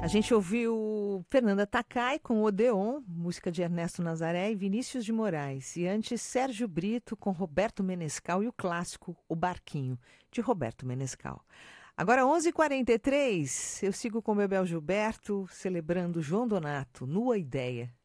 gente ouviu Fernanda Takai com Odeon, música de Ernesto Nazaré e Vinícius de Moraes. E antes, Sérgio Brito com Roberto Menescal e o clássico O Barquinho, de Roberto Menescal. Agora, 11h43, eu sigo com o Bebel Gilberto, celebrando João Donato, Nua Ideia.